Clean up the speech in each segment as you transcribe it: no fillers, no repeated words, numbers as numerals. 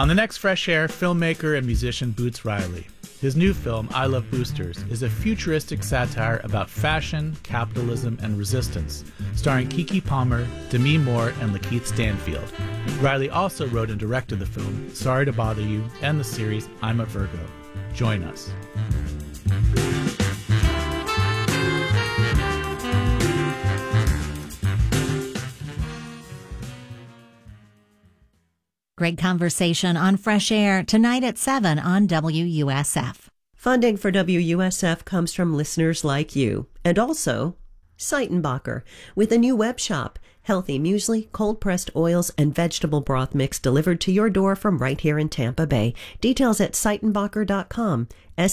On the next Fresh Air, filmmaker and musician Boots Riley. His new film, I Love Boosters, is a futuristic satire about fashion, capitalism, and resistance, starring Keke Palmer, Demi Moore, and Lakeith Stanfield. Riley also wrote and directed the film Sorry to Bother You and the series I'm a Virgo. Join us. Great conversation on Fresh Air tonight at 7 on WUSF. Funding for WUSF comes from listeners like you, and also Seitenbacher, with a new web shop, healthy muesli, cold-pressed oils, and vegetable broth mix delivered to your door from right here in Tampa Bay. Details at Seitenbacher.com,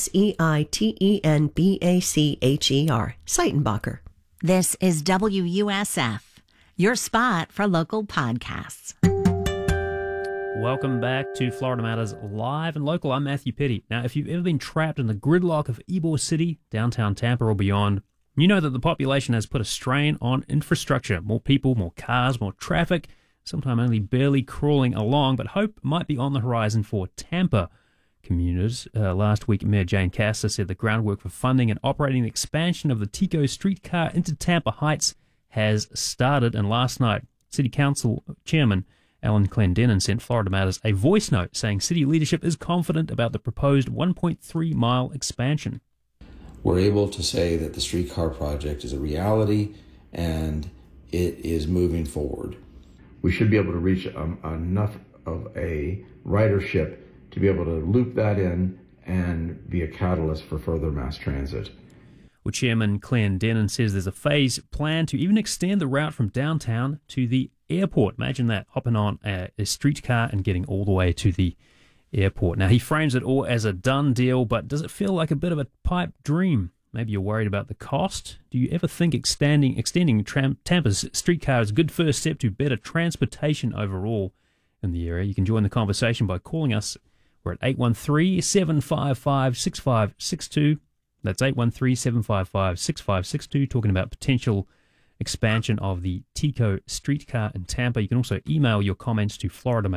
Seitenbacher, Seitenbacher. This is WUSF, your spot for local podcasts. Welcome back to Florida Matters Live and Local. I'm Matthew Petty. Now, if you've ever been trapped in the gridlock of Ybor City, downtown Tampa or beyond, you know that the population has put a strain on infrastructure. More people, more cars, more traffic, sometimes only barely crawling along, but hope might be on the horizon for Tampa commuters. Last week, Mayor Jane Castor said the groundwork for funding and operating the expansion of the Tico streetcar into Tampa Heights has started, and last night, City Council Chairman Alan Clendenin sent Florida Matters a voice note saying city leadership is confident about the proposed 1.3-mile expansion. We're able to say that the streetcar project is a reality and it is moving forward. We should be able to reach enough of a ridership to be able to loop that in and be a catalyst for further mass transit. Well, Chairman Clendenin says there's a phase plan to even extend the route from downtown to the airport. Imagine that, hopping on a streetcar and getting all the way to the airport. Now, he frames it all as a done deal, but does it feel like a bit of a pipe dream? Maybe you're worried about the cost. Do you ever think extending Tampa's streetcar is a good first step to better transportation overall in the area? You can join the conversation by calling us. We're at 813-755-6562. That's 813-755-6562, talking about potential expansion of the Tico streetcar in Tampa. You can also email your comments to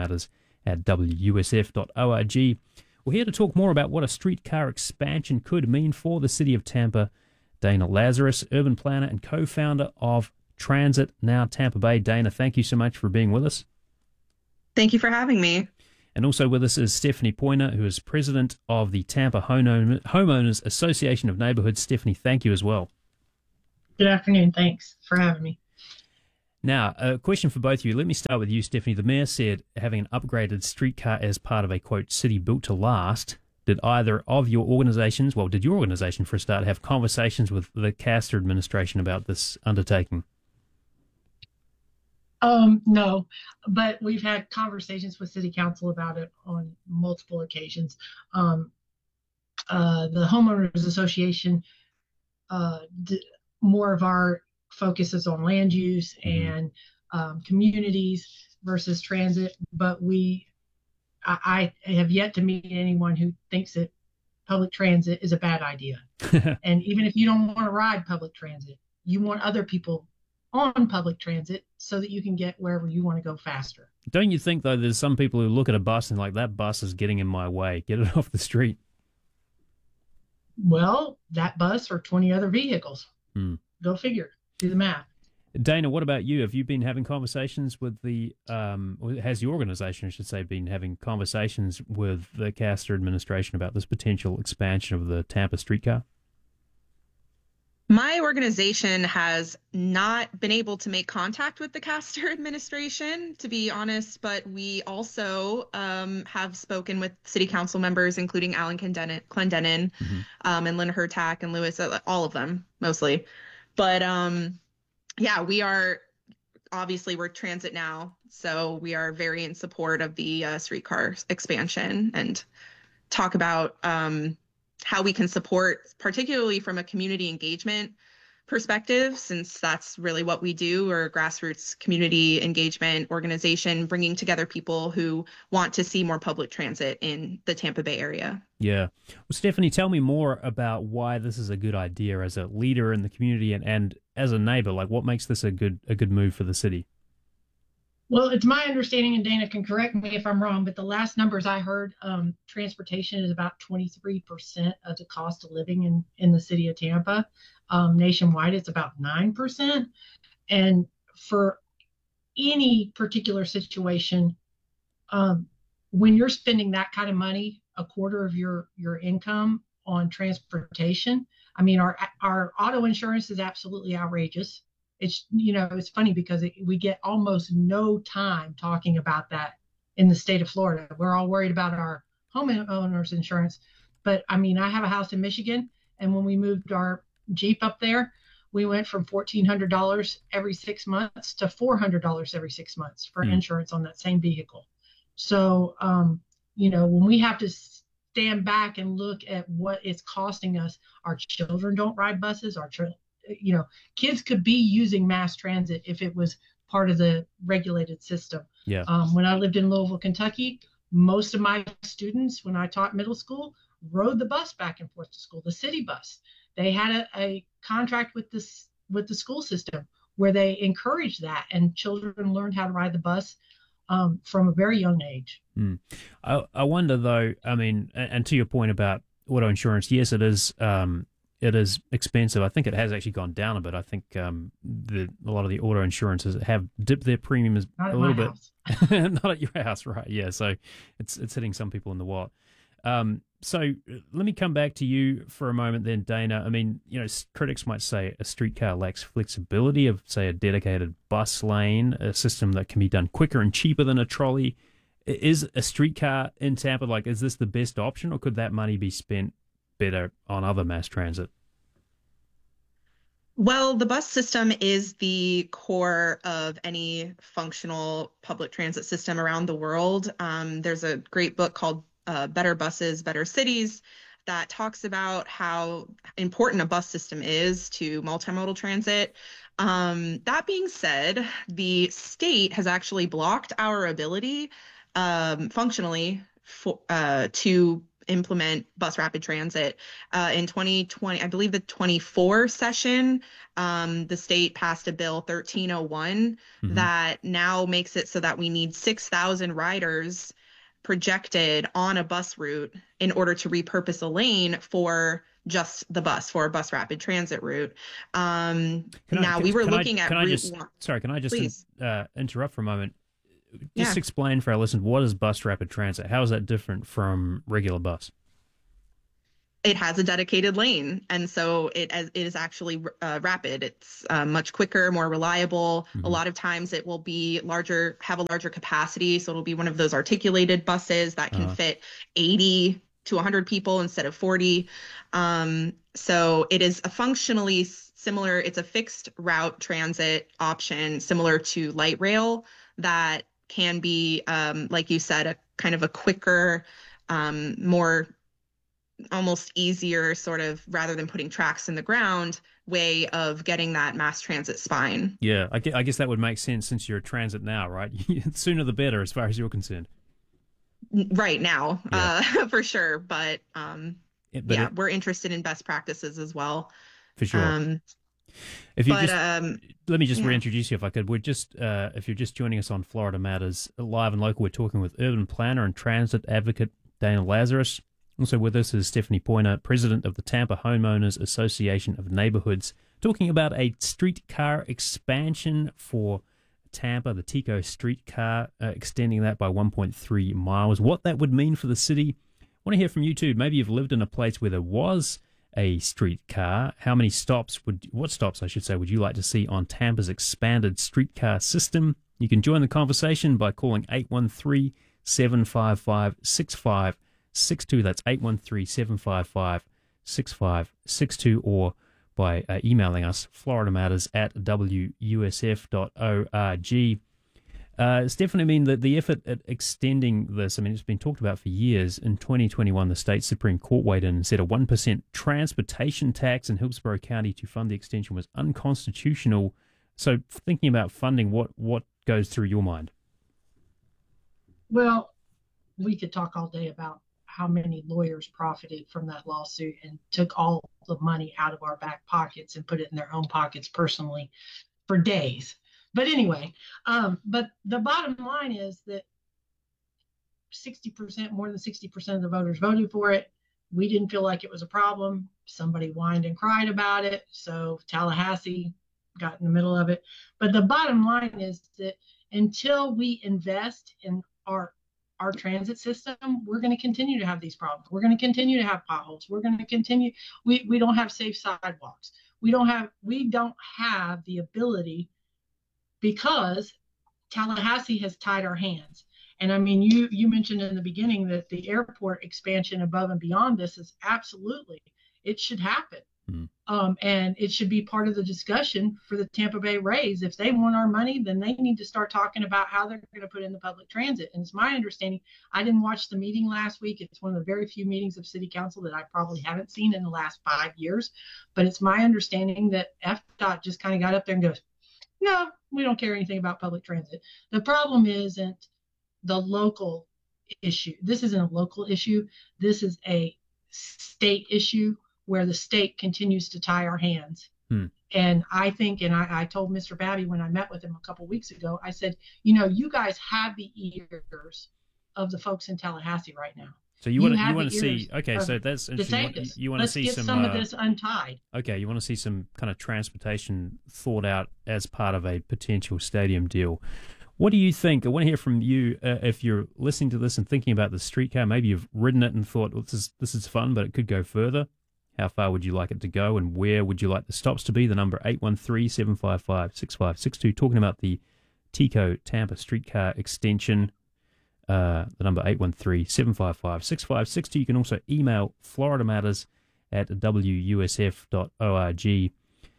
floridamatters@wusf.org. We're here to talk more about what a streetcar expansion could mean for the city of Tampa. Dana Lazarus, urban planner and co-founder of Transit Now Tampa Bay. Dana, thank you so much for being with us. Thank you for having me. And also with us is Stephanie Poyner, who is president of the Tampa Homeowners Association of Neighborhoods. Stephanie, thank you as well. Good afternoon. Thanks for having me. Now, a question for both of you. Let me start with you, Stephanie. The mayor said having an upgraded streetcar as part of a, quote, city built to last. Did either of your organizations, did your organization for a start, have conversations with the Castor administration about this undertaking? No, but we've had conversations with City Council about it on multiple occasions. The Homeowners Association, more of our focus is on land use and communities versus transit, but I have yet to meet anyone who thinks that public transit is a bad idea. And even if you don't want to ride public transit, you want other people on public transit so that you can get wherever you want to go faster. Don't you think, though, there's some people who look at a bus and like, that bus is getting in my way, get it off the street? Well, that bus or 20 other vehicles. Go figure. Do the math. Dana, what about you? Have you been having conversations with the, or has your organization, I should say, been having conversations with the Castor administration about this potential expansion of the Tampa streetcar? My organization has not been able to make contact with the Castor administration, to be honest, but we also have spoken with city council members, including Alan Clendenin, and Lynn Hurtak and Lewis, all of them, mostly. But yeah, we're Transit Now, so we are very in support of the streetcar expansion and talk about how we can support, particularly from a community engagement perspective, since that's really what we do. We're a grassroots community engagement organization, bringing together people who want to see more public transit in the Tampa Bay area. Yeah. Well, Stephanie, tell me more about why this is a good idea as a leader in the community and as a neighbor. Like, what makes this a good move for the city? Well, it's my understanding, and Dana can correct me if I'm wrong, but the last numbers I heard, transportation is about 23% of the cost of living in the city of Tampa. Nationwide, it's about 9%. And for any particular situation, when you're spending that kind of money, a quarter of your income on transportation, I mean, our auto insurance is absolutely outrageous. It's, it's funny because we get almost no time talking about that in the state of Florida. We're all worried about our homeowners insurance. But I mean, I have a house in Michigan, and when we moved our Jeep up there, we went from $1,400 every 6 months to $400 every 6 months for insurance on that same vehicle. So, when we have to stand back and look at what it's costing us, our children don't ride buses, kids could be using mass transit if it was part of the regulated system. Yeah. When I lived in Louisville, Kentucky, most of my students, when I taught middle school, rode the bus back and forth to school, the city bus. They had a contract with the school system where they encouraged that, and children learned how to ride the bus from a very young age. I wonder though, I mean, and to your point about auto insurance, yes, it is expensive. I think it has actually gone down a bit. I think a lot of the auto insurances have dipped their premiums a little bit. Not at your house, right? Yeah, so it's hitting some people in the wallet. So let me come back to you for a moment then, Dana. I mean, critics might say a streetcar lacks flexibility of, say, a dedicated bus lane, a system that can be done quicker and cheaper than a trolley. Is a streetcar in Tampa, is this the best option, or could that money be spent better on other mass transit? Well, the bus system is the core of any functional public transit system around the world. There's a great book called Better Buses, Better Cities that talks about how important a bus system is to multimodal transit. That being said, the state has actually blocked our ability functionally to implement bus rapid transit. In 2020, I believe the 24 session, the state passed a bill 1301 that now makes it so that we need 6,000 riders projected on a bus route in order to repurpose a lane for just the bus, for a bus rapid transit route. We were looking at Route 1. Sorry, can I just interrupt for a moment? Just explain for our listeners, what is bus rapid transit? How is that different from regular bus? It has a dedicated lane, and so it is actually rapid. It's much quicker, more reliable. A lot of times it will be have a larger capacity, so it'll be one of those articulated buses that can fit 80 to 100 people instead of 40. So it is a functionally similar. It's a fixed route transit option similar to light rail that can be, like you said, a kind of a quicker, more almost easier sort of, rather than putting tracks in the ground, way of getting that mass transit spine. Yeah, I guess that would make sense since you're a transit now, right? Sooner the better as far as you're concerned. Right now, for sure. But we're interested in best practices as well. For sure. Let me just reintroduce you if I could. We're just, if you're just joining us on Florida Matters Live and Local, we're talking with urban planner and transit advocate Dana Lazarus. Also with us is Stephanie Pointer, president of the Tampa Homeowners Association of Neighborhoods, talking about a streetcar expansion for Tampa, the Tico streetcar, extending that by 1.3 miles, what that would mean for the city. I want to hear from you too. Maybe you've lived in a place where there was a streetcar. What stops would you like to see on Tampa's expanded streetcar system? You can join the conversation by calling 813-755-6562. That's 813-755-6562, or by emailing us, floridamatters@wusf.org. Stephanie, I mean, the effort at extending this, I mean, it's been talked about for years. In 2021, the state Supreme Court weighed in and said a 1% transportation tax in Hillsborough County to fund the extension was unconstitutional. So thinking about funding, what goes through your mind? Well, we could talk all day about how many lawyers profited from that lawsuit and took all the money out of our back pockets and put it in their own pockets personally for days. But anyway, but the bottom line is that 60%, more than 60% of the voters voted for it. We didn't feel like it was a problem. Somebody whined and cried about it. So Tallahassee got in the middle of it. But the bottom line is that until we invest in our transit system, we're going to continue to have these problems. We're going to continue to have potholes. We're going to continue. We don't have safe sidewalks. We don't have the ability, because Tallahassee has tied our hands. And I mean, you mentioned in the beginning that the airport expansion above and beyond this is absolutely, it should happen. And it should be part of the discussion for the Tampa Bay Rays. If they want our money, then they need to start talking about how they're going to put in the public transit. And it's my understanding, I didn't watch the meeting last week. It's one of the very few meetings of city council that I probably haven't seen in the last 5 years. But it's my understanding that FDOT just kind of got up there and goes, no, we don't care anything about public transit. The problem isn't the local issue. This isn't a local issue. This is a state issue where the state continues to tie our hands. And I think, and I told Mr. Babby when I met with him a couple weeks ago, I said, you guys have the ears of the folks in Tallahassee right now. So you want to see, okay, so that's interesting. You want to see some of this untied. Okay, you want to see some kind of transportation thought out as part of a potential stadium deal. What do you think? I want to hear from you if you're listening to this and thinking about the streetcar. Maybe you've ridden it and thought, well, this is fun, but it could go further. How far would you like it to go, and where would you like the stops to be? The number 813-755-6562. Talking about the TECO Tampa streetcar extension. The number 813-755-6562. You can also email floridamatters@wusf.org.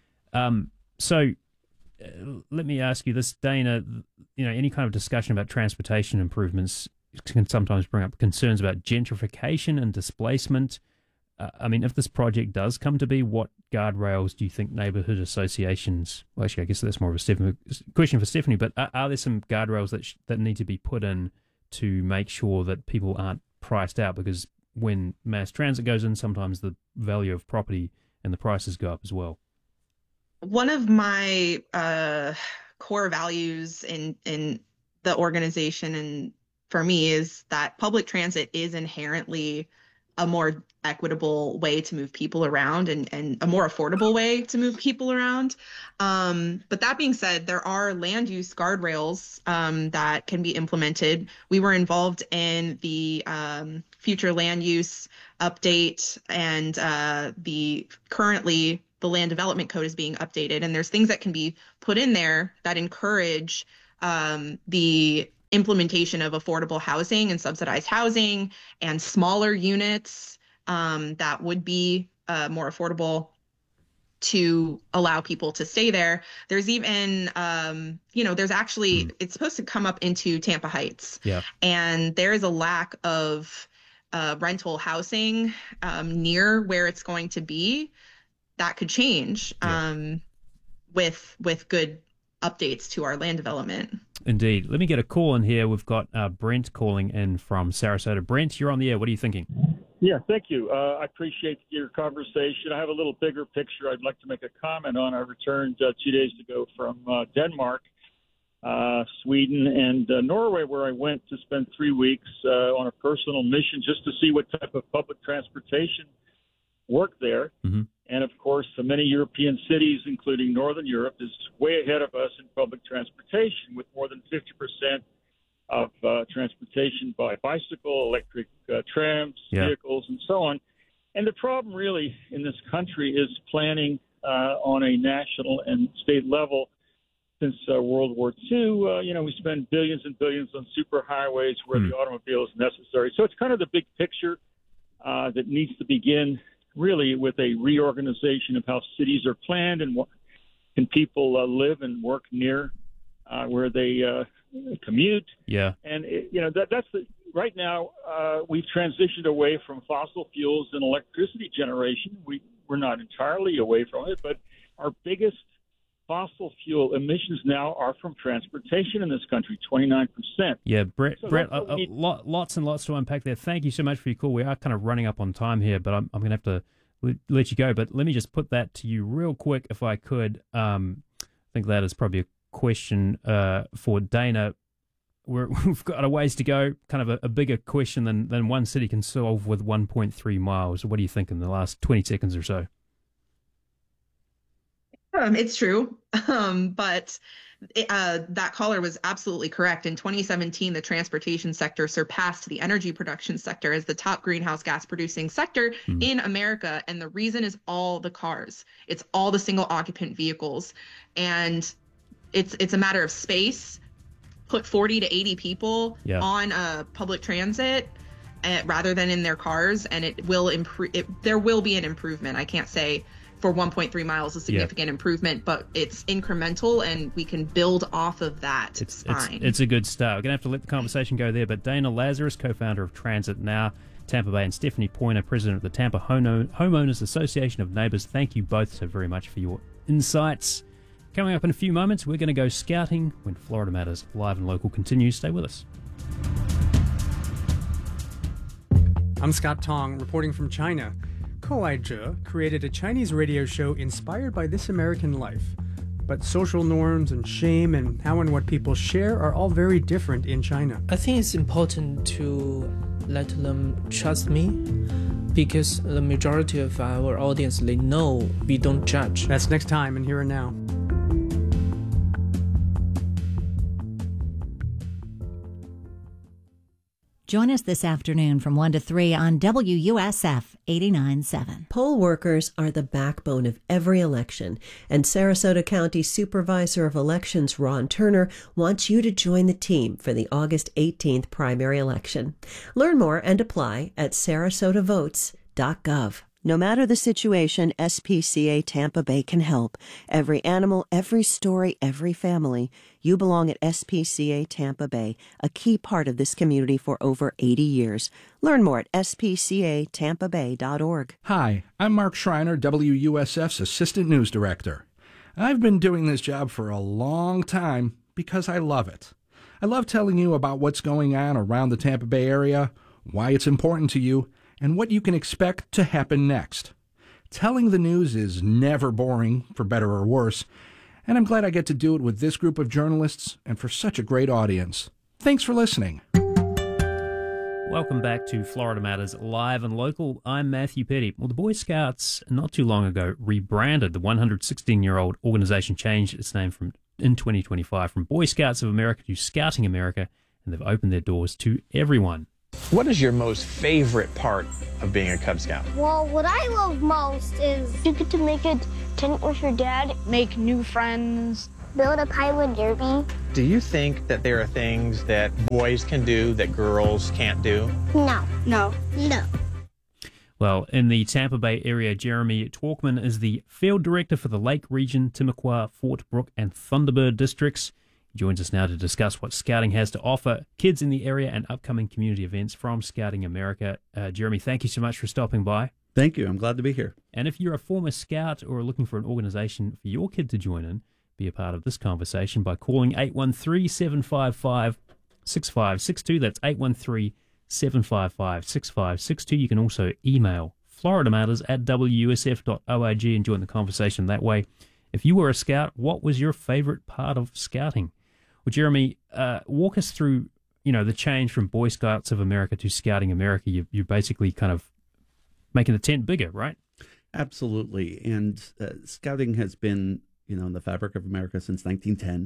So let me ask you this, Dana. Any kind of discussion about transportation improvements can sometimes bring up concerns about gentrification and displacement. I mean, if this project does come to be, what guardrails do you think neighborhood associations, well, actually, I guess that's more of a question for Stephanie, but are there some guardrails that need to be put in to make sure that people aren't priced out? Because when mass transit goes in, sometimes the value of property and the prices go up as well. One of my core values in the organization and for me is that public transit is inherently a more equitable way to move people around and a more affordable way to move people around. But that being said, there are land use guardrails that can be implemented. We were involved in the future land use update, and currently the land development code is being updated, and there's things that can be put in there that encourage the implementation of affordable housing and subsidized housing and smaller units that would be more affordable to allow people to stay there. There's even, there's actually, it's supposed to come up into Tampa Heights. Yeah. And there is a lack of rental housing near where it's going to be. That could change with good updates to our land development. Indeed. Let me get a call in here. We've got Brent calling in from Sarasota. Brent, you're on the air. What are you thinking? Yeah, thank you. I appreciate your conversation. I have a little bigger picture I'd like to make a comment on. I returned 2 days ago from Denmark, Sweden, and Norway, where I went to spend 3 weeks on a personal mission just to see what type of public transportation worked there. Mm-hmm. And, of course, many European cities, including Northern Europe, is way ahead of us in public transportation, with more than 50% of transportation by bicycle, electric trams, vehicles, and so on. And the problem really in this country is planning on a national and state level. Since World War II, we spend billions and billions on superhighways where the automobile is necessary. So it's kind of the big picture that needs to begin really with a reorganization of how cities are planned and what can people live and work near where they commute. Yeah. And, that's right now we've transitioned away from fossil fuels and electricity generation. We're not entirely away from it, but our biggest fossil fuel emissions now are from transportation in this country, 29%. Yeah, Brett, lots and lots to unpack there. Thank you so much for your call. We are kind of running up on time here, but I'm going to have to let you go. But let me just put that to you real quick, if I could. I think that is probably a question for Dana. We've got a ways to go, kind of a bigger question than one city can solve with 1.3 miles. What do you think in the last 20 seconds or so? It's true, but that caller was absolutely correct. In 2017, the transportation sector surpassed the energy production sector as the top greenhouse gas producing sector in America. And the reason is all the cars. It's all the single occupant vehicles. And it's a matter of space. Put 40 to 80 people on public transit rather than in their cars, and it will improve. There will be an improvement. I can't say for 1.3 miles a significant improvement, but it's incremental, and we can build off of that. It's fine. It's a good start. We're going to have to let the conversation go there, but Dana Lazarus, co-founder of Transit Now Tampa Bay, and Stephanie Pointer, president of the Tampa Homeowners Association of Neighbors, thank you both so very much for your insights. Coming up in a few moments, we're going to go scouting when Florida Matters Live and Local continues. Stay with us. I'm Scott Tong, reporting from China. Ko-ai Zhe created a Chinese radio show inspired by This American Life. But social norms and shame and how and what people share are all very different in China. I think it's important to let them trust me, because the majority of our audience, they know we don't judge. That's next time in Here and Now. Join us this afternoon from 1 to 3 on WUSF 89.7. Poll workers are the backbone of every election, and Sarasota County Supervisor of Elections Ron Turner wants you to join the team for the August 18th primary election. Learn more and apply at sarasotavotes.gov. No matter the situation, SPCA Tampa Bay can help. Every animal, every story, every family. You belong at SPCA Tampa Bay, a key part of this community for over 80 years. Learn more at spcatampabay.org. Hi, I'm Mark Schreiner, WUSF's Assistant News Director. I've been doing this job for a long time because I love it. I love telling you about what's going on around the Tampa Bay area, why it's important to you, and what you can expect to happen next. Telling the news is never boring, for better or worse, and I'm glad I get to do it with this group of journalists and for such a great audience. Thanks for listening. Welcome back to Florida Matters Live and Local. I'm Matthew Petty. Well, the Boy Scouts not too long ago rebranded. The 116-year-old organization changed its name in 2025 from Boy Scouts of America to Scouting America, and they've opened their doors to everyone. What is your most favorite part of being a Cub Scout? Well, what I love most is you get to make a tent with your dad, make new friends, build a Pinewood Derby. Do you think that there are things that boys can do that girls can't do? No. Well, in the Tampa Bay area, Jeremy Twarkman is the field director for the Lake Region, Timucua, Fort Brooke, and Thunderbird districts. He joins us now to discuss what Scouting has to offer kids in the area and upcoming community events from Scouting America. Jeremy, thank you so much for stopping by. Thank you. I'm glad to be here. And if you're a former Scout or looking for an organization for your kid to join in, be a part of this conversation by calling 813-755-6562. That's 813-755-6562. You can also email floridamatters@wusf.org and join the conversation that way. If you were a Scout, what was your favorite part of Scouting? Well, Jeremy, walk us through, the change from Boy Scouts of America to Scouting America. You're basically kind of making the tent bigger, right? Absolutely. And Scouting has been, in the fabric of America since 1910.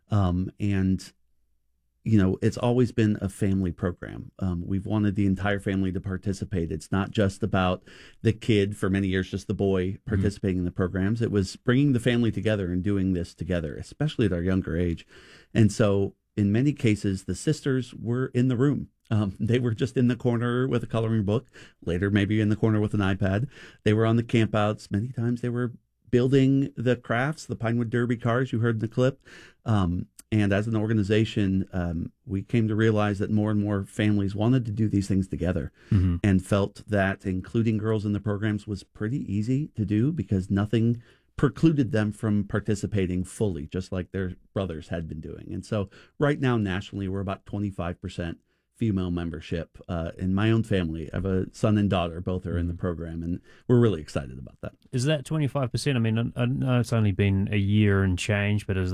It's always been a family program. We've wanted the entire family to participate. It's not just about the kid, for many years, just the boy participating in the programs. It was bringing the family together and doing this together, especially at our younger age. And so in many cases, the sisters were in the room. They were just in the corner with a coloring book, later maybe in the corner with an iPad. They were on the campouts. Many times they were building the crafts, the Pinewood Derby cars you heard in the clip. And as an organization, we came to realize that more and more families wanted to do these things together and felt that including girls in the programs was pretty easy to do because nothing precluded them from participating fully, just like their brothers had been doing. And so right now, nationally, we're about 25% female membership. In my own family, I have a son and daughter. Both are in the program, and we're really excited about that. Is that 25%? I mean, I know it's only been a year and change, but is that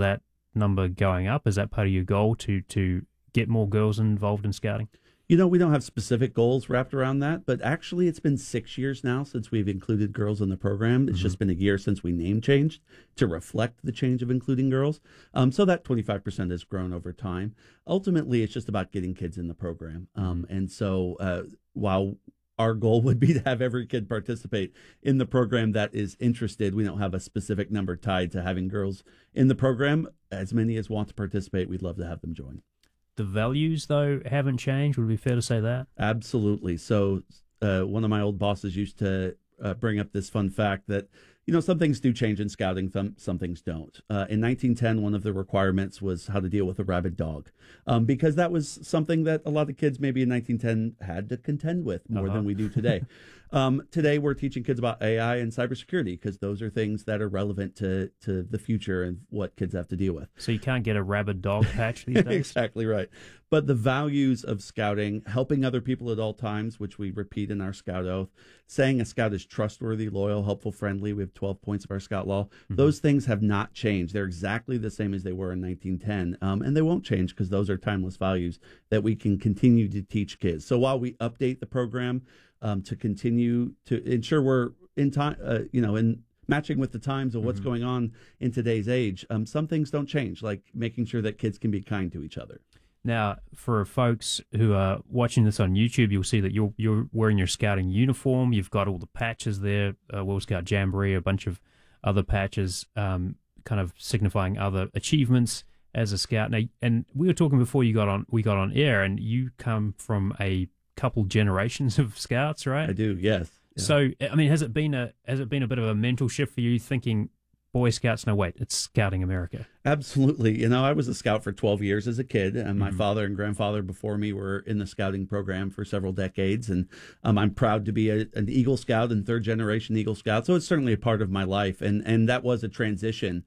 number going up? Is that part of your goal to get more girls involved in scouting? You know, we don't have specific goals wrapped around that, but actually it's been 6 years now since we've included girls in the program. It's just been a year since we name changed to reflect the change of including girls. So that 25% has grown over time. Ultimately, it's just about getting kids in the program. And so while our goal would be to have every kid participate in the program that is interested, we don't have a specific number tied to having girls in the program. As many as want to participate, we'd love to have them join. The values, though, haven't changed. Would it be fair to say that? Absolutely. So one of my old bosses used to bring up this fun fact that, you know, some things do change in scouting, some things don't. In 1910, one of the requirements was how to deal with a rabid dog, because that was something that a lot of kids maybe in 1910 had to contend with more than we do today. Today, we're teaching kids about AI and cybersecurity because those are things that are relevant to the future and what kids have to deal with. So you can't get a rabid dog patch these days? Exactly right. But the values of scouting, helping other people at all times, which we repeat in our Scout Oath, saying a scout is trustworthy, loyal, helpful, friendly. We have 12 points of our Scout Law. Those things have not changed. They're exactly the same as they were in 1910, and they won't change because those are timeless values that we can continue to teach kids. So while we update the program to continue to ensure we're in time, in matching with the times of what's going on in today's age, some things don't change, like making sure that kids can be kind to each other. Now, for folks who are watching this on YouTube, you'll see that you're wearing your scouting uniform. You've got all the patches there, World Scout Jamboree, a bunch of other patches, kind of signifying other achievements as a scout. Now, and we were talking before we got on air, and you come from a couple generations of scouts, right? I do, yes. Yeah. So, I mean, has it been a bit of a mental shift for you, thinking, Boy Scouts, no, wait, it's Scouting America? Absolutely. You know, I was a scout for 12 years as a kid, and my father and grandfather before me were in the scouting program for several decades, and I'm proud to be an Eagle Scout and third-generation Eagle Scout, so it's certainly a part of my life, and that was a transition.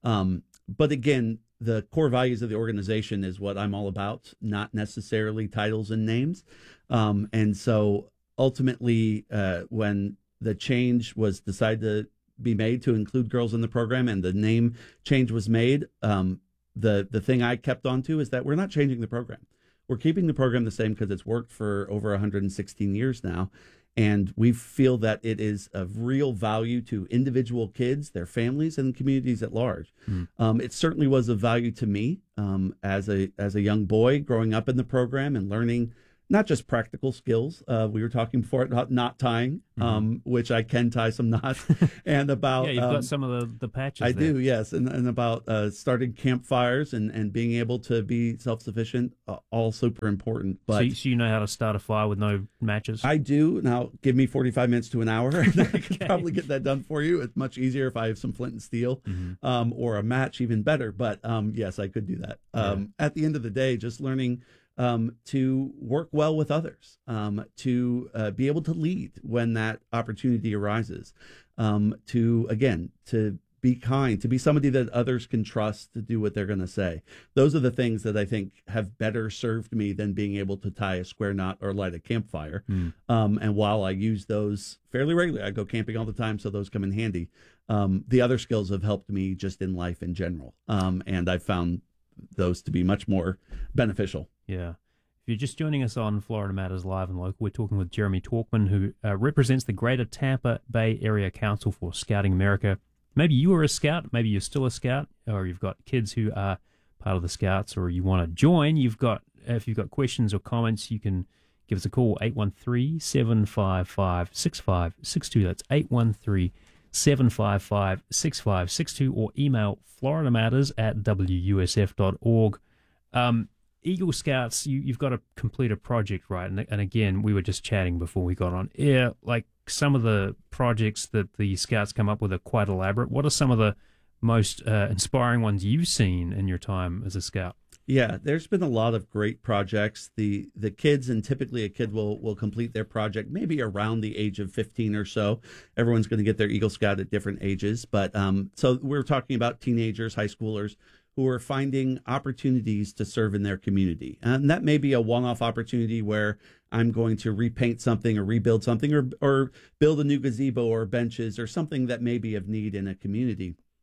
But again, the core values of the organization is what I'm all about, not necessarily titles and names. And so ultimately, when the change was decided to be made to include girls in the program and the name change was made, the thing I kept on to is that we're not changing the program. We're keeping the program the same because it's worked for over 116 years now. And we feel that it is of real value to individual kids, their families, and communities at large. It certainly was of value to me as a young boy growing up in the program and learning not just practical skills. We were talking before about knot tying, which I can tie some knots, and about you've got some of the patches. I there. do, yes, and about starting campfires and being able to be self-sufficient, all super important. But so you know how to start a fire with no matches? I do. Now, give me 45 minutes to an hour, and I can probably get that done for you. It's much easier if I have some flint and steel, or a match, even better. But yes, I could do that. At the end of the day, just learning to work well with others, to be able to lead when that opportunity arises, to be kind, to be somebody that others can trust to do what they're going to say. Those are the things that I think have better served me than being able to tie a square knot or light a campfire. And while I use those fairly regularly, I go camping all the time, so those come in handy. The other skills have helped me just in life in general. And I've found those to be much more beneficial. Yeah. If you're just joining us on Florida Matters Live and Local, we're talking with Jeremy Talkman, who represents the Greater Tampa Bay Area Council for Scouting America. Maybe you were a scout, maybe you're still a scout, or you've got kids who are part of the Scouts, or you want to join. If you've got questions or comments, you can give us a call, 813-755-6562. That's 813-755-6562, or email floridamatters@wusf.org. Eagle Scouts, you've got to complete a project, right? And again, we were just chatting before we got on air, like some of the projects that the Scouts come up with are quite elaborate. What are some of the most inspiring ones you've seen in your time as a Scout? Yeah, there's been a lot of great projects. The kids, and typically a kid will complete their project maybe around the age of 15 or so. Everyone's going to get their Eagle Scout at different ages. But so we're talking about teenagers, high schoolers, who are finding opportunities to serve in their community. And that may be a one-off opportunity where I'm going to repaint something or rebuild something or build a new gazebo or benches or something that may be of need in a community.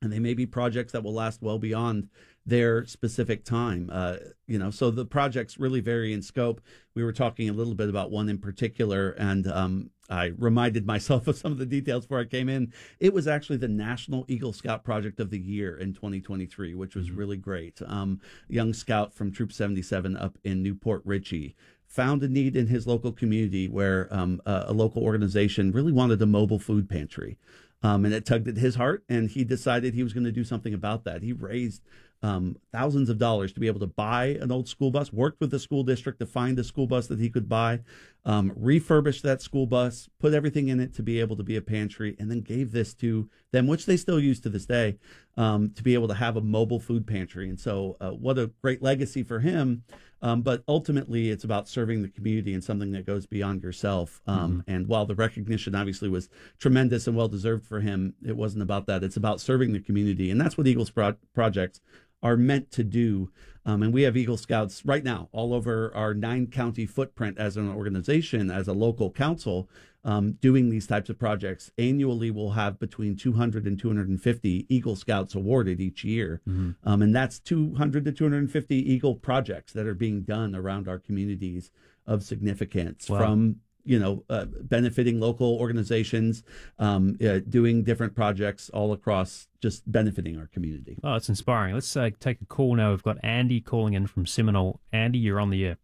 And they may be projects that will last well beyond their specific time. So the projects really vary in scope. We were talking a little bit about one in particular, and I reminded myself of some of the details before I came in. It was actually the National Eagle Scout Project of the Year in 2023, which was really great. Young scout from Troop 77 up in Newport Richey found a need in his local community where a local organization really wanted a mobile food pantry. And it tugged at his heart, and he decided he was going to do something about that. He raised thousands of dollars to be able to buy an old school bus, worked with the school district to find a school bus that he could buy, refurbished that school bus, put everything in it to be able to be a pantry, and then gave this to them, which they still use to this day, to be able to have a mobile food pantry. And so what a great legacy for him. But ultimately, it's about serving the community and something that goes beyond yourself. And while the recognition obviously was tremendous and well-deserved for him, it wasn't about that. It's about serving the community. And that's what Eagles projects are meant to do. And we have Eagle Scouts right now all over our 9-county footprint as an organization, as a local council, doing these types of projects. Annually, we'll have between 200 and 250 Eagle Scouts awarded each year. And that's 200 to 250 Eagle projects that are being done around our communities of significance. Wow. From benefiting local organizations, doing different projects all across, just benefiting our community. Oh, it's inspiring. Let's take a call now. We've got Andy calling in from Seminole. Andy, you're on the air.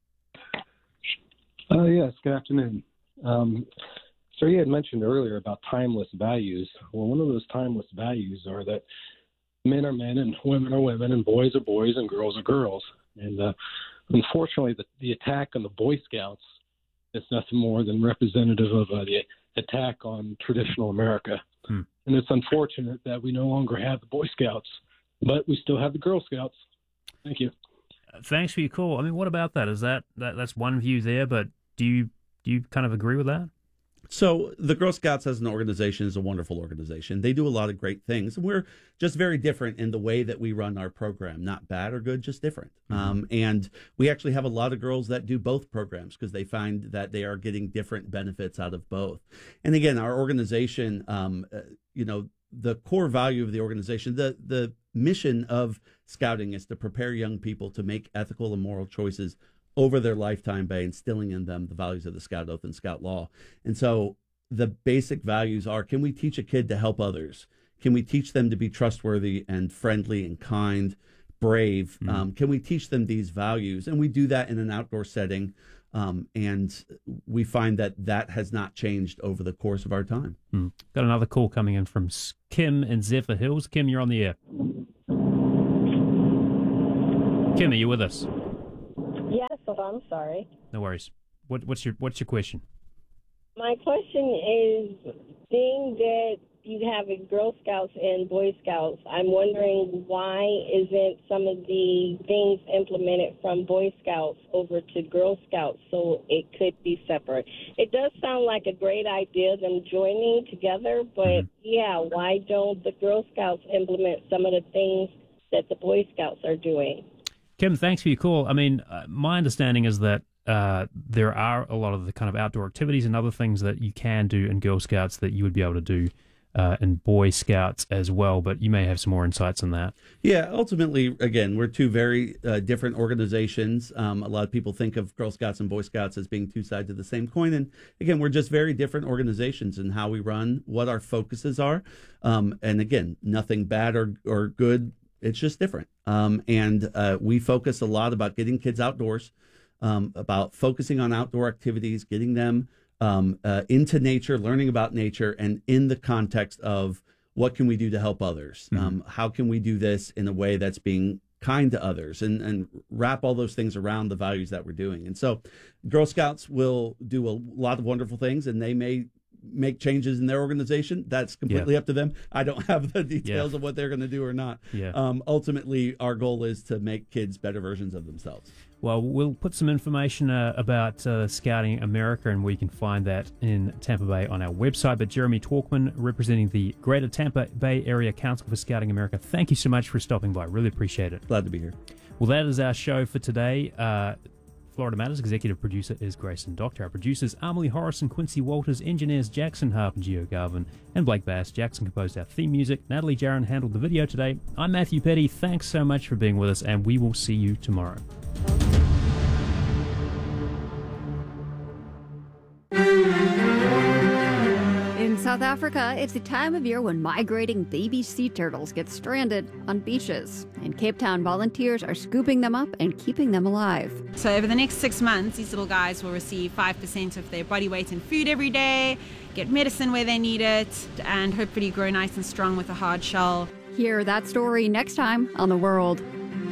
Yes, good afternoon. So you had mentioned earlier about timeless values. Well, one of those timeless values are that men are men and women are women and boys are boys and girls are girls. And unfortunately, the attack on the Boy Scouts is nothing more than representative of the attack on traditional America. And it's unfortunate that we no longer have the Boy Scouts, but we still have the Girl Scouts. Thank you. Thanks for your call. I mean, what about that? Is that's one view there, but do you kind of agree with that? So the Girl Scouts as an organization is a wonderful organization. They do a lot of great things. We're just very different in the way that we run our program. Not bad or good, just different. And we actually have a lot of girls that do both programs because they find that they are getting different benefits out of both. And again, our organization, the core value of the organization, the mission of scouting is to prepare young people to make ethical and moral choices over their lifetime by instilling in them the values of the Scout Oath and Scout Law. And so the basic values are, can we teach a kid to help others? Can we teach them to be trustworthy and friendly and kind, brave? Can we teach them these values? And we do that in an outdoor setting. And we find that has not changed over the course of our time. Got another call coming in from Kim in Zephyr Hills. Kim, you're on the air. Kim, are you with us? Yes, I'm sorry. No worries. What's your question? My question is, being that you have a Girl Scouts and Boy Scouts, I'm wondering why isn't some of the things implemented from Boy Scouts over to Girl Scouts so it could be separate? It does sound like a great idea, them joining together, but why don't the Girl Scouts implement some of the things that the Boy Scouts are doing? Kim, thanks for your call. I mean, my understanding is that there are a lot of the kind of outdoor activities and other things that you can do in Girl Scouts that you would be able to do in Boy Scouts as well, but you may have some more insights on that. Yeah, ultimately, again, we're two very different organizations. A lot of people think of Girl Scouts and Boy Scouts as being two sides of the same coin, and again, we're just very different organizations in how we run, what our focuses are, and again, nothing bad or good. It's just different. And we focus a lot about getting kids outdoors, about focusing on outdoor activities, getting them into nature, learning about nature, and in the context of what can we do to help others? How can we do this in a way that's being kind to others and wrap all those things around the values that we're doing. And so Girl Scouts will do a lot of wonderful things, and they may make changes in their organization. That's completely up to them. I don't have the details of what they're going to do or not. Ultimately, our goal is to make kids better versions of themselves. Well, we'll put some information about Scouting America, and we can find that in Tampa Bay on our website. But Jeremy Talkman, representing the Greater Tampa Bay Area Council for Scouting America, thank you so much for stopping by. Really appreciate it. Glad to be here. Well, that is our show for today. Florida Matters executive producer is Grayson Doctor. Our producers Amelie Horace and Quincy Walters, engineers Jackson Harp and Gio Garvin, and Blake Bass. Jackson composed our theme music. Natalie Jaron handled the video today. I'm Matthew Petty. Thanks so much for being with us, and we will see you tomorrow. In South Africa, it's the time of year when migrating baby sea turtles get stranded on beaches. In Cape Town, volunteers are scooping them up and keeping them alive. So over the next 6 months, these little guys will receive 5% of their body weight in food every day, get medicine where they need it, and hopefully grow nice and strong with a hard shell. Hear that story next time on The World.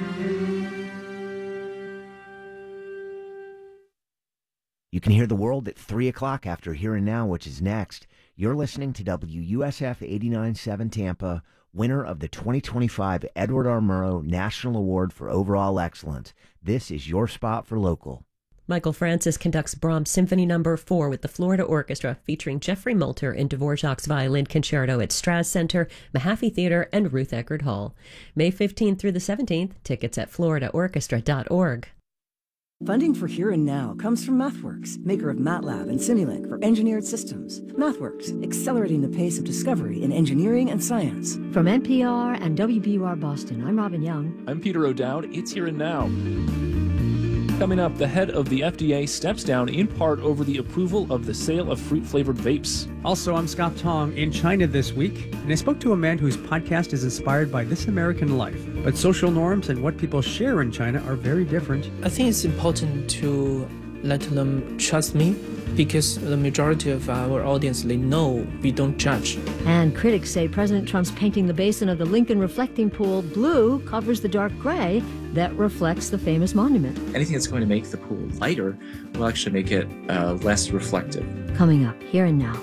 You can hear The World at 3 o'clock after Here and Now, which is next. You're listening to WUSF 89.7 Tampa, winner of the 2025 Edward R. Murrow National Award for Overall Excellence. This is your spot for local. Michael Francis conducts Brahms Symphony No. 4 with the Florida Orchestra, featuring Jeffrey Moulter in Dvorak's Violin Concerto at Straz Center, Mahaffey Theater, and Ruth Eckerd Hall. May 15th through the 17th, tickets at floridaorchestra.org. Funding for Here and Now comes from MathWorks, maker of MATLAB and Simulink for engineered systems. MathWorks, accelerating the pace of discovery in engineering and science. From NPR and WBUR Boston, I'm Robin Young. I'm Peter O'Dowd. It's Here and Now. Coming up, the head of the FDA steps down in part over the approval of the sale of fruit-flavored vapes. Also, I'm Scott Tong in China this week, and I spoke to a man whose podcast is inspired by This American Life. But social norms and what people share in China are very different. I think it's important to let them trust me, because the majority of our audience, they know we don't judge. And critics say President Trump's painting the basin of the Lincoln reflecting pool blue covers the dark gray that reflects the famous monument. Anything that's going to make the pool lighter will actually make it less reflective. Coming up, Here and Now.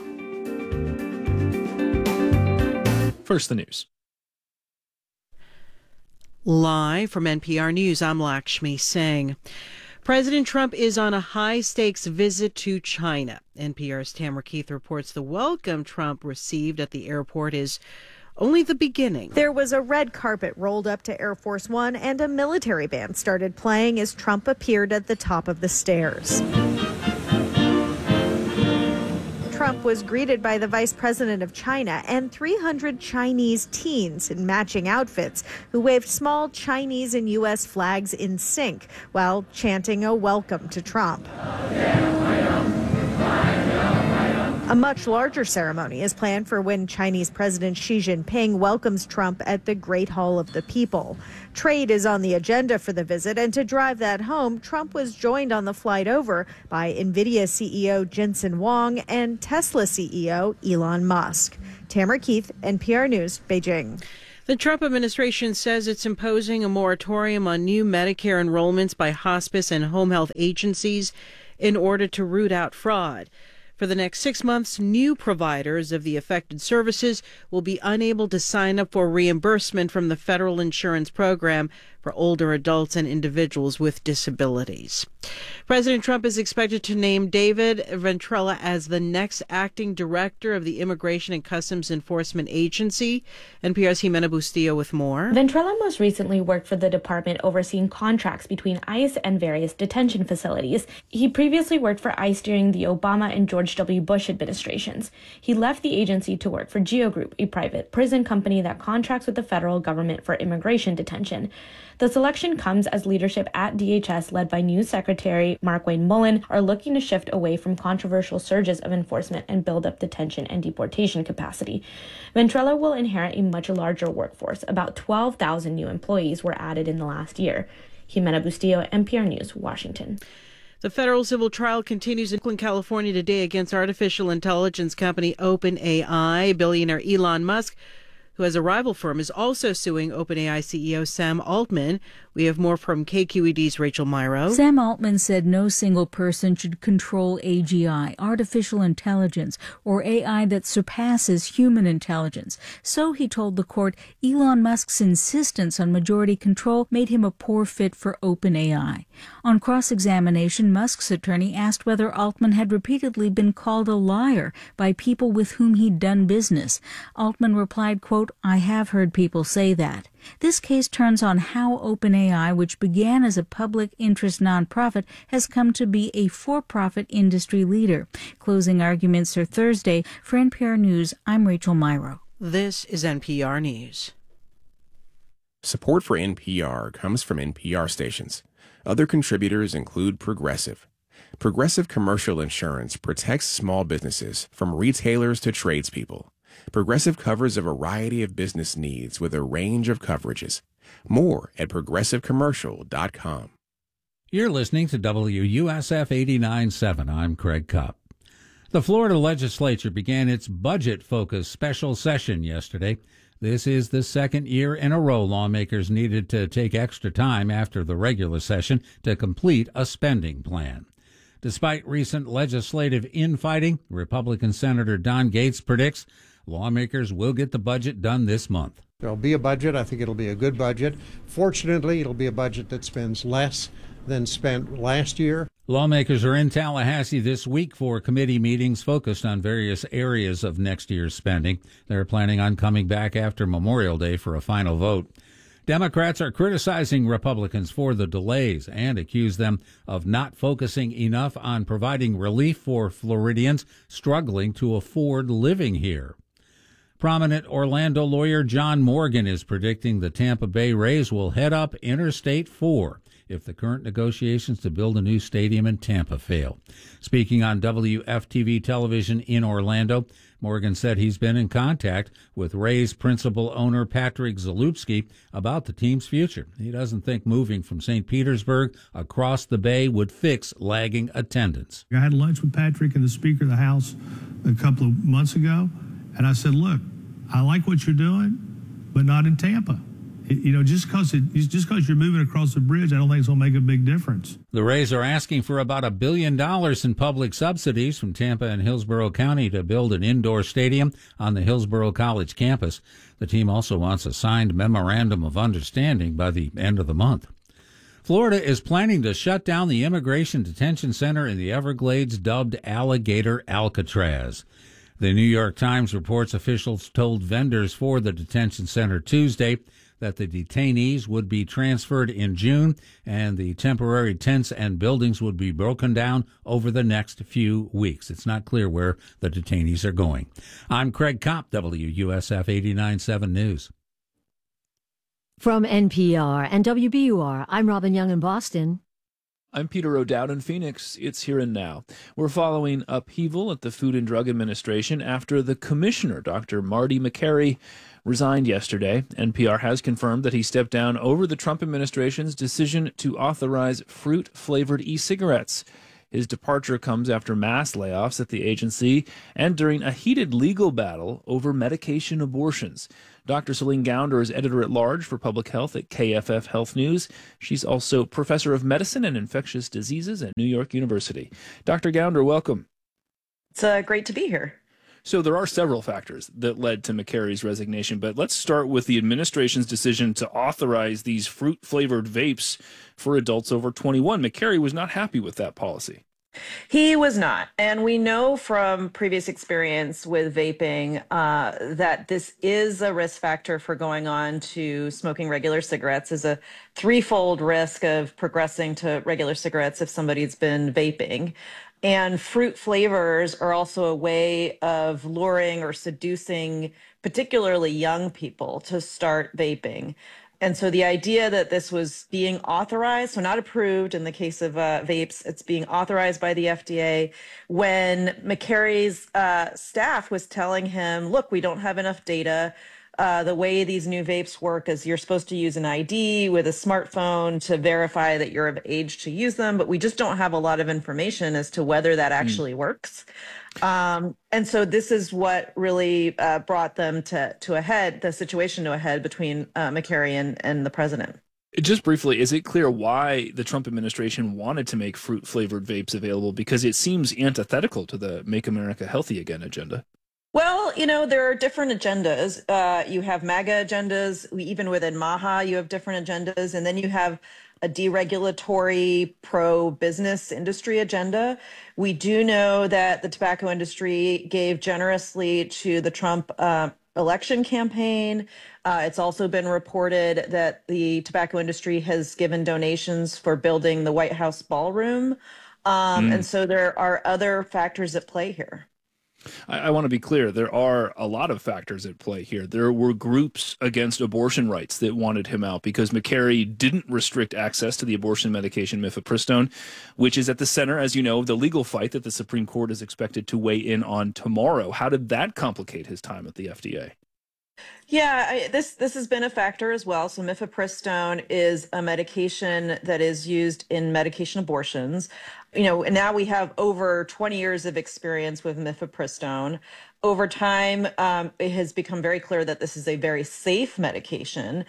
First, the news. Live from NPR News, I'm Lakshmi Singh. President Trump is on a high-stakes visit to China. NPR's Tamara Keith reports the welcome Trump received at the airport is only the beginning. There was a red carpet rolled up to Air Force One, and a military band started playing as Trump appeared at the top of the stairs. Trump was greeted by the vice president of China and 300 Chinese teens in matching outfits who waved small Chinese and U.S. flags in sync while chanting a welcome to Trump. A much larger ceremony is planned for when Chinese President Xi Jinping welcomes Trump at the Great Hall of the People. Trade is on the agenda for the visit, and to drive that home, Trump was joined on the flight over by NVIDIA CEO Jensen Huang and Tesla CEO Elon Musk. Tamara Keith, NPR News, Beijing. The Trump administration says it's imposing a moratorium on new Medicare enrollments by hospice and home health agencies in order to root out fraud. For the next 6 months, new providers of the affected services will be unable to sign up for reimbursement from the federal insurance program for older adults and individuals with disabilities. President Trump is expected to name David Ventrella as the next acting director of the Immigration and Customs Enforcement Agency. NPR's Jimena Bustillo with more. Ventrella most recently worked for the department overseeing contracts between ICE and various detention facilities. He previously worked for ICE during the Obama and George W. Bush administrations. He left the agency to work for GEO Group, a private prison company that contracts with the federal government for immigration detention. The selection comes as leadership at DHS, led by new Secretary Markwayne Mullin, are looking to shift away from controversial surges of enforcement and build up detention and deportation capacity. Ventrella will inherit a much larger workforce. About 12,000 new employees were added in the last year. Jimena Bustillo, NPR News, Washington. The federal civil trial continues in Oakland, California today against artificial intelligence company OpenAI. Billionaire Elon Musk, who has a rival firm, is also suing OpenAI CEO Sam Altman. We have more from KQED's Rachel Myrow. Sam Altman said no single person should control AGI, artificial intelligence, or AI that surpasses human intelligence. So, he told the court, Elon Musk's insistence on majority control made him a poor fit for OpenAI. On cross-examination, Musk's attorney asked whether Altman had repeatedly been called a liar by people with whom he'd done business. Altman replied, quote, quote, I have heard people say that. This case turns on how OpenAI, which began as a public interest nonprofit, has come to be a for-profit industry leader. Closing arguments are Thursday. For NPR News, I'm Rachel Myrow. This is NPR News. Support for NPR comes from NPR stations. Other contributors include Progressive. Progressive Commercial Insurance protects small businesses from retailers to tradespeople. Progressive covers a variety of business needs with a range of coverages. More at progressivecommercial.com. You're listening to WUSF 89.7. I'm Craig Kopp. The Florida legislature began its budget-focused special session yesterday. This is the second year in a row lawmakers needed to take extra time after the regular session to complete a spending plan. Despite recent legislative infighting, Republican Senator Don Gates predicts lawmakers will get the budget done this month. There'll be a budget. I think it'll be a good budget. Fortunately, it'll be a budget that spends less than spent last year. Lawmakers are in Tallahassee this week for committee meetings focused on various areas of next year's spending. They're planning on coming back after Memorial Day for a final vote. Democrats are criticizing Republicans for the delays and accuse them of not focusing enough on providing relief for Floridians struggling to afford living here. Prominent Orlando lawyer John Morgan is predicting the Tampa Bay Rays will head up Interstate 4 if the current negotiations to build a new stadium in Tampa fail. Speaking on WFTV television in Orlando, Morgan said he's been in contact with Rays principal owner Patrick Zalupski about the team's future. He doesn't think moving from St. Petersburg across the bay would fix lagging attendance. I had lunch with Patrick and the Speaker of the House a couple of months ago, and I said, look, I like what you're doing, but not in Tampa. Just because you're moving across the bridge, I don't think it's going to make a big difference. The Rays are asking for about $1 billion in public subsidies from Tampa and Hillsborough County to build an indoor stadium on the Hillsborough College campus. The team also wants a signed memorandum of understanding by the end of the month. Florida is planning to shut down the immigration detention center in the Everglades dubbed Alligator Alcatraz. The New York Times reports officials told vendors for the detention center Tuesday that the detainees would be transferred in June and the temporary tents and buildings would be broken down over the next few weeks. It's not clear where the detainees are going. I'm Craig Kopp, WUSF 89.7 News. From NPR and WBUR, I'm Robin Young in Boston. I'm Peter O'Dowd in Phoenix. It's Here and Now. We're following upheaval at the Food and Drug Administration after the commissioner, Dr. Marty Makary, resigned yesterday. NPR has confirmed that he stepped down over the Trump administration's decision to authorize fruit-flavored e-cigarettes. His departure comes after mass layoffs at the agency and during a heated legal battle over medication abortions. Dr. Celine Gounder is editor-at-large for public health at KFF Health News. She's also professor of medicine and infectious diseases at New York University. Dr. Gounder, welcome. It's great to be here. So there are several factors that led to Makary's resignation, but let's start with the administration's decision to authorize these fruit-flavored vapes for adults over 21. Makary was not happy with that policy. He was not. And we know from previous experience with vaping that this is a risk factor for going on to smoking regular cigarettes, is a threefold risk of progressing to regular cigarettes if somebody's been vaping. And fruit flavors are also a way of luring or seducing particularly young people to start vaping. And so the idea that this was being authorized, so not approved in the case of vapes, it's being authorized by the FDA, when Makary's staff was telling him, look, we don't have enough data. The way these new vapes work is you're supposed to use an ID with a smartphone to verify that you're of age to use them, but we just don't have a lot of information as to whether that actually works. And so this is what really brought them to a head, the situation to a head between Makary and the president. Just briefly, is it clear why the Trump administration wanted to make fruit-flavored vapes available? Because it seems antithetical to the Make America Healthy Again agenda. Well, there are different agendas. You have MAGA agendas. Even within MAHA, you have different agendas. And then you have a deregulatory pro-business industry agenda. We do know that the tobacco industry gave generously to the Trump election campaign. It's also been reported that the tobacco industry has given donations for building the White House ballroom. And so there are other factors at play here. I want to be clear. There are a lot of factors at play here. There were groups against abortion rights that wanted him out because McCarry didn't restrict access to the abortion medication mifepristone, which is at the center, as you know, of the legal fight that the Supreme Court is expected to weigh in on tomorrow. How did that complicate his time at the FDA? Yeah, this has been a factor as well. So mifepristone is a medication that is used in medication abortions. And now we have over 20 years of experience with mifepristone. Over time, it has become very clear that this is a very safe medication,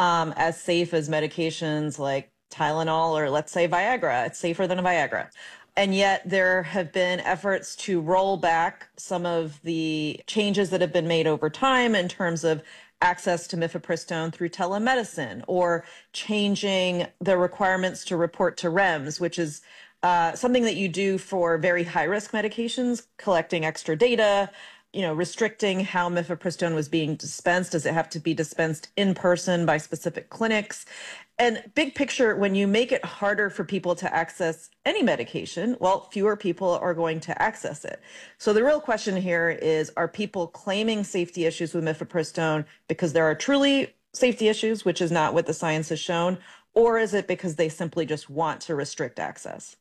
as safe as medications like Tylenol or, let's say, Viagra. It's safer than a Viagra. And yet there have been efforts to roll back some of the changes that have been made over time in terms of access to mifepristone through telemedicine, or changing the requirements to report to REMS, which is something that you do for very high-risk medications, collecting extra data, restricting how mifepristone was being dispensed. Does it have to be dispensed in person by specific clinics? And big picture, when you make it harder for people to access any medication, well, fewer people are going to access it. So the real question here is, are people claiming safety issues with mifepristone because there are truly safety issues, which is not what the science has shown, or is it because they simply just want to restrict access?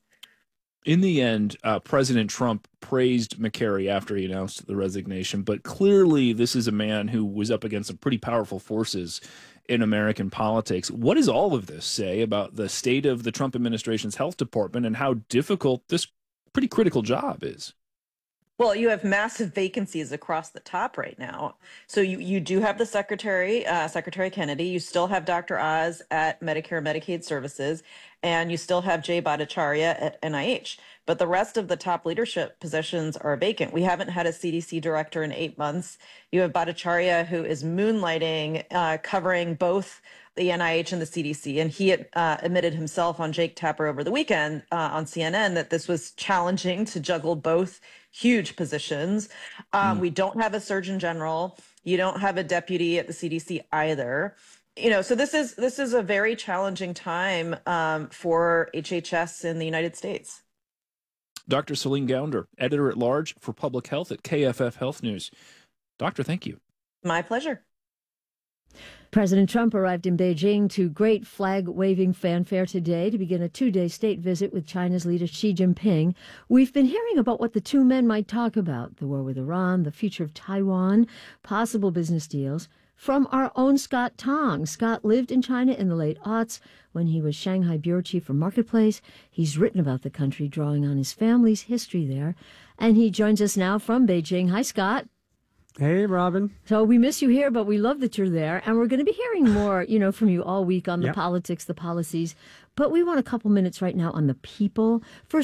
In the end, President Trump praised McCarry after he announced the resignation, but clearly this is a man who was up against some pretty powerful forces in American politics. What does all of this say about the state of the Trump administration's health department and how difficult this pretty critical job is? Well, you have massive vacancies across the top right now. So you do have the Secretary Kennedy. You still have Dr. Oz at Medicare and Medicaid Services, and you still have Jay Bhattacharya at NIH. But the rest of the top leadership positions are vacant. We haven't had a CDC director in 8 months. You have Bhattacharya, who is moonlighting, covering both the NIH and the CDC. And he admitted himself on Jake Tapper over the weekend on CNN that this was challenging to juggle both huge positions. We don't have a Surgeon General. You don't have a deputy at the CDC either. So this is a very challenging time for HHS in the United States. Dr. Celine Gounder, editor-at-large for Public Health at KFF Health News. Doctor, thank you. My pleasure. President Trump arrived in Beijing to great flag-waving fanfare today to begin a 2-day state visit with China's leader Xi Jinping. We've been hearing about what the two men might talk about: the war with Iran, the future of Taiwan, possible business deals, from our own Scott Tong. Scott lived in China in the late aughts when he was Shanghai bureau chief for Marketplace. He's written about the country, drawing on his family's history there. And he joins us now from Beijing. Hi, Scott. Hey, Robin. So we miss you here, but we love that you're there. And we're going to be hearing more, from you all week on the politics, the policies. But we want a couple minutes right now on the people. For